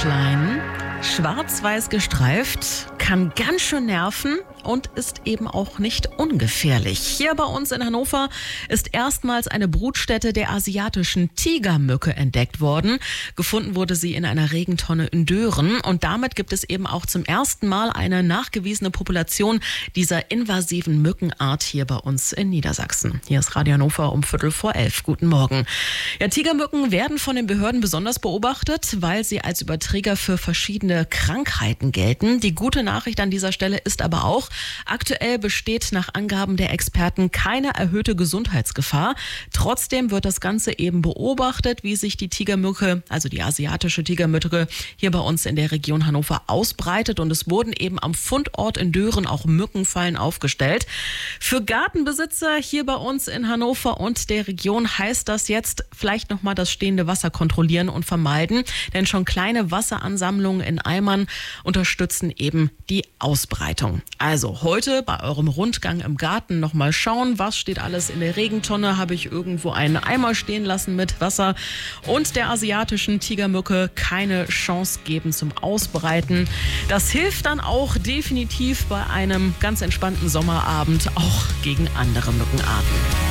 klein, schwarz-weiß gestreift, kann ganz schön nerven und ist eben auch nicht ungefährlich. Hier bei uns in Hannover ist erstmals eine Brutstätte der asiatischen Tigermücke entdeckt worden. Gefunden wurde sie in einer Regentonne in Dören und damit gibt es eben auch zum ersten Mal eine nachgewiesene Population dieser invasiven Mückenart hier bei uns in Niedersachsen. Hier ist Radio Hannover um 11:15. Guten Morgen. Ja, Tigermücken werden von den Behörden besonders beobachtet, weil sie als Überträger für verschiedene Krankheiten gelten. Die gute Nachricht an dieser Stelle ist aber auch, aktuell besteht nach Angaben der Experten keine erhöhte Gesundheitsgefahr. Trotzdem wird das Ganze eben beobachtet, wie sich die Tigermücke, also die asiatische Tigermücke, hier bei uns in der Region Hannover ausbreitet. Und es wurden eben am Fundort in Dören auch Mückenfallen aufgestellt. Für Gartenbesitzer hier bei uns in Hannover und der Region heißt das jetzt vielleicht nochmal das stehende Wasser kontrollieren und vermeiden. Denn schon kleine Wasseransammlungen in Eimern unterstützen eben die Ausbreitung. Also heute bei eurem Rundgang im Garten nochmal schauen, was steht alles in der Regentonne. Habe ich irgendwo einen Eimer stehen lassen mit Wasser und der asiatischen Tigermücke keine Chance geben zum Ausbreiten. Das hilft dann auch definitiv bei einem ganz entspannten Sommerabend auch gegen andere Mückenarten.